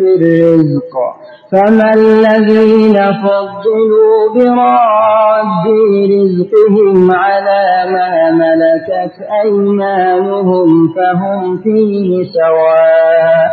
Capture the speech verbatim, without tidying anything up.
الرزق فما الذين فضلوا براد رزقهم على ما ملكت أيمانهم فهم فيه سواء